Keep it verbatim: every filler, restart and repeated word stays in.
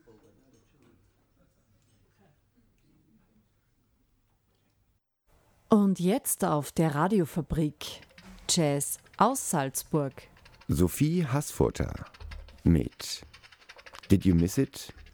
Und jetzt auf der Radiofabrik Jazz aus Salzburg. Sophie Haßfurter mit Did You Miss It?